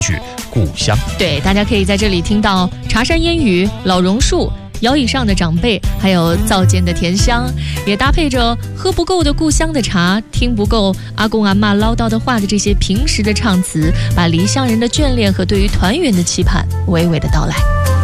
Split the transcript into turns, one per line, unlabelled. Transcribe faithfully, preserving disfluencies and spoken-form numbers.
去故乡。
对，大家可以在这里听到茶山烟雨、老榕树、摇椅上的长辈，还有灶间的甜香，也搭配着喝不够的故乡的茶，听不够阿公阿嬷唠叨的话的这些平时的唱词，把离乡人的眷恋和对于团圆的期盼娓娓的道来。